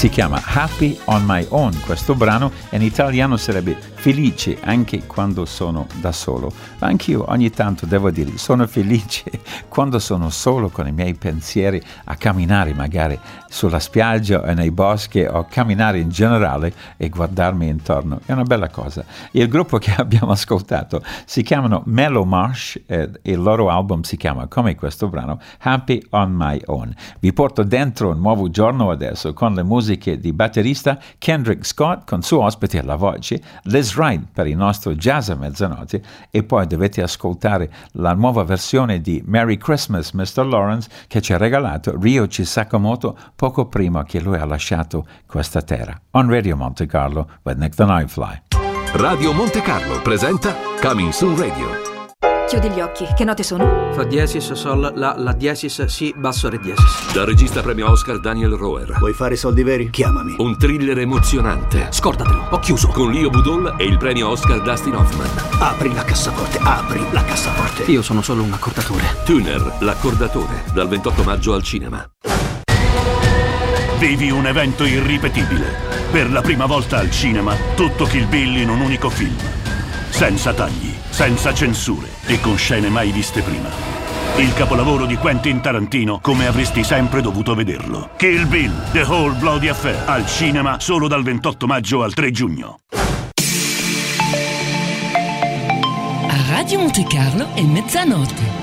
Si chiama Happy on My Own, questo brano in italiano sarebbe felice anche quando sono da solo. Anch'io ogni tanto devo dire, sono felice quando sono solo con i miei pensieri a camminare magari sulla spiaggia o nei boschi o camminare in generale e guardarmi intorno. È una bella cosa. Il gruppo che abbiamo ascoltato si chiamano Mellow Marsh e il loro album si chiama come questo brano Happy on My Own. Vi porto dentro un nuovo giorno adesso con le musiche di batterista Kendrick Scott con suo ospite alla voce, Liz Wright per il nostro jazz a mezzanotte e poi dovete ascoltare la nuova versione di Merry Christmas Mr. Lawrence che ci ha regalato Ryuichi Sakamoto poco prima che lui ha lasciato questa terra. On Radio Monte Carlo with Nick the Nightfly. Radio Monte Carlo presenta Coming Soon Radio. Chiudi gli occhi, che note sono? Fa diesis, sol, la diesis, si, basso, re diesis. Dal regista premio Oscar Daniel Roer. Vuoi fare soldi veri? Chiamami. Un thriller emozionante. Scordatelo, ho chiuso. Con Leo Budol e il premio Oscar Dustin Hoffman. Apri la cassaforte, apri la cassaforte. Io sono solo un accordatore. Tuner, l'accordatore, dal 28 maggio al cinema. Vivi un evento irripetibile. Per la prima volta al cinema, tutto Kill Bill in un unico film. Senza tagli, senza censure e con scene mai viste prima. Il capolavoro di Quentin Tarantino come avresti sempre dovuto vederlo. Kill Bill, The Whole Bloody Affair, al cinema solo dal 28 maggio al 3 giugno. A Radio Monte Carlo è mezzanotte.